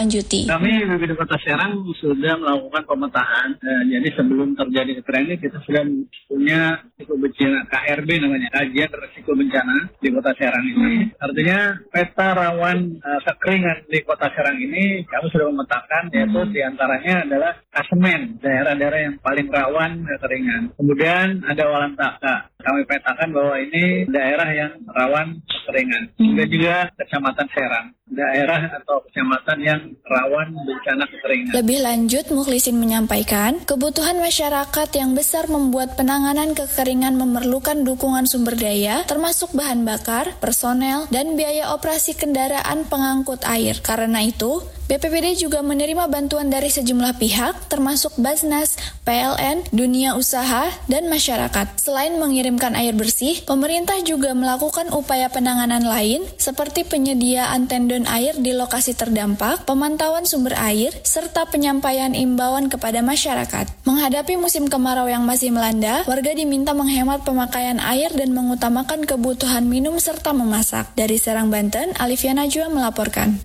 menindaklanjuti. Kami BPD Kota Serang sudah melakukan pemetaan. Jadi sebelum terjadi kekeringan ini kita sudah punya risiko bencana KRB namanya, kajian risiko bencana di Kota Serang ini. Artinya peta rawan kekeringan di Kota Serang ini kami sudah memetakan, yaitu diantaranya adalah Kasemen, daerah-daerah yang paling rawan kekeringan. Kemudian ada Walantaka. Kami petakan bahwa ini daerah yang rawan kekeringan. Kemudian juga Kecamatan Serang, daerah atau kecamatan yang rawan bencana kekeringan. Lebih lanjut, Mukhlisin menyampaikan, kebutuhan masyarakat yang besar membuat penanganan kekeringan memerlukan dukungan sumber daya, termasuk bahan bakar, personel, dan biaya operasi kendaraan pengangkut air. Karena itu, BPBD juga menerima bantuan dari sejumlah pihak, termasuk Basnas, PLN, dunia usaha, dan masyarakat. Selain mengirimkan air bersih, pemerintah juga melakukan upaya penanganan lain, seperti penyediaan tendon air di lokasi terdampak, pemantauan sumber air, serta penyampaian imbauan kepada masyarakat. Menghadapi musim kemarau yang masih melanda, warga diminta menghemat pemakaian air dan mengutamakan kebutuhan minum serta memasak. Dari Serang, Banten, Alivia Najwa melaporkan.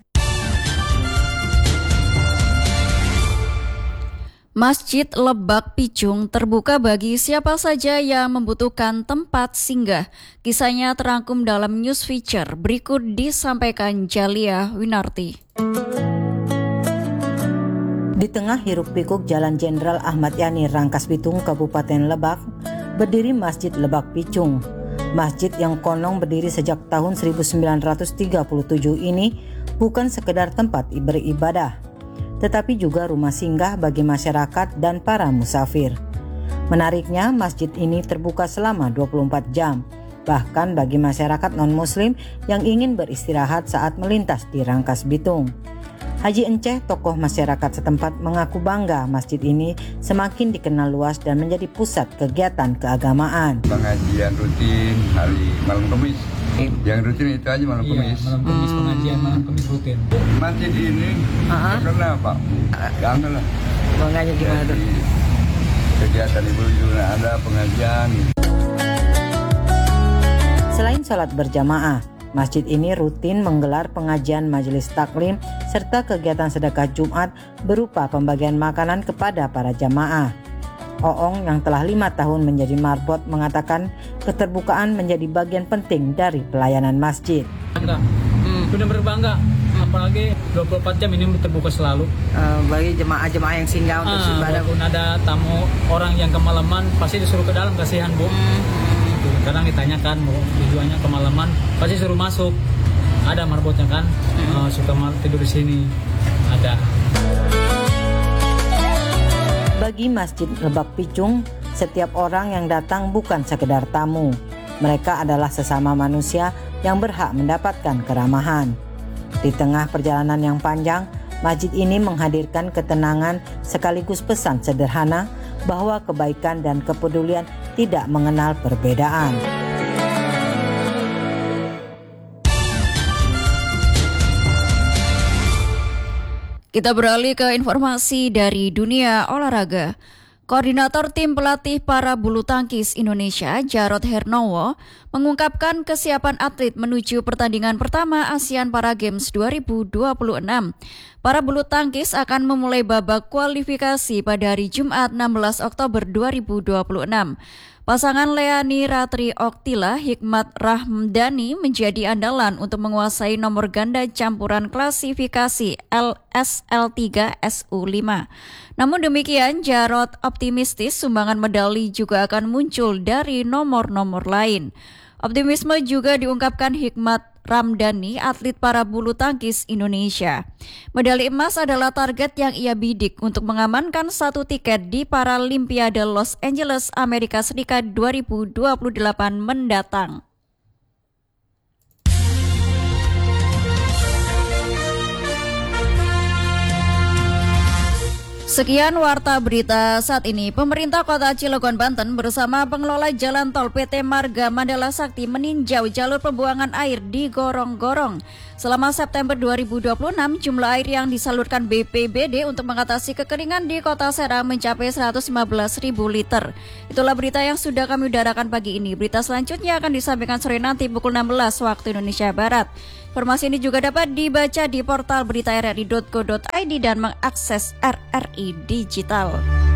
Masjid Lebak Picung terbuka bagi siapa saja yang membutuhkan tempat singgah. Kisahnya terangkum dalam news feature berikut disampaikan Jalia Winarti. Di tengah hiruk-pikuk Jalan Jenderal Ahmad Yani, Rangkas Bitung, Kabupaten Lebak, berdiri Masjid Lebak Picung. Masjid yang konon berdiri sejak tahun 1937 ini bukan sekedar tempat beribadah, tetapi juga rumah singgah bagi masyarakat dan para musafir. Menariknya, masjid ini terbuka selama 24 jam, bahkan bagi masyarakat non-muslim yang ingin beristirahat saat melintas di Rangkas Bitung. Haji Enceh, tokoh masyarakat setempat, mengaku bangga masjid ini semakin dikenal luas dan menjadi pusat kegiatan keagamaan. Pengajian rutin hari malam Kamis. Yang rutin itu aja malam Kamis. Malam Kamis pengajian, malam Kamis rutin. Masjid ini kenapa? Jangan lah. Banganya gimana tuh? Kegiatan ibu juga ada pengajian. Selain sholat berjamaah, masjid ini rutin menggelar pengajian majelis taklim serta kegiatan sedekah Jumat berupa pembagian makanan kepada para jamaah. Oong yang telah 5 tahun menjadi marbot mengatakan keterbukaan menjadi bagian penting dari pelayanan masjid. Sudah berbangga, apalagi 24 jam ini terbuka selalu. Bagi jemaah-jemaah yang singgah untuk ibadah. Walaupun ada tamu orang yang kemalaman, pasti disuruh ke dalam, kasihan Bu. Kadang ditanyakan mau tujuannya kemalaman, pasti suruh masuk. Ada marbotnya kan, suka tidur di sini. Ada. Bagi Masjid Lebak Picung, setiap orang yang datang bukan sekedar tamu. Mereka adalah sesama manusia yang berhak mendapatkan keramahan. Di tengah perjalanan yang panjang, masjid ini menghadirkan ketenangan sekaligus pesan sederhana bahwa kebaikan dan kepedulian tidak mengenal perbedaan. Kita beralih ke informasi dari dunia olahraga. Koordinator tim pelatih para bulu tangkis Indonesia, Jarod Hernowo, mengungkapkan kesiapan atlet menuju pertandingan pertama ASEAN Para Games 2026. Para bulu tangkis akan memulai babak kualifikasi pada hari Jumat 16 Oktober 2026. Pasangan Leani Ratri Oktila Hikmat Rahmdani menjadi andalan untuk menguasai nomor ganda campuran klasifikasi LSL3 SU5. Namun demikian, Jarod optimistis sumbangan medali juga akan muncul dari nomor-nomor lain. Optimisme juga diungkapkan Hikmat Ramdhani, atlet para bulu tangkis Indonesia. Medali emas adalah target yang ia bidik untuk mengamankan satu tiket di Paralimpiade Los Angeles, Amerika Serikat 2028 mendatang. Sekian warta berita saat ini. Pemerintah Kota Cilegon, Banten bersama pengelola jalan tol PT Marga Mandala Sakti meninjau jalur pembuangan air di gorong-gorong. Selama September 2026, jumlah air yang disalurkan BPBD untuk mengatasi kekeringan di Kota Serang mencapai 115.000 liter. Itulah berita yang sudah kami udarakan pagi ini. Berita selanjutnya akan disampaikan sore nanti pukul 16 waktu Indonesia Barat. Informasi ini juga dapat dibaca di portal berita rri.co.id dan mengakses RRI Digital.